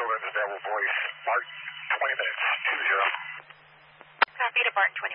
Children's Available Voice, Bart, 20 minutes, 20. Copy to Bart, 20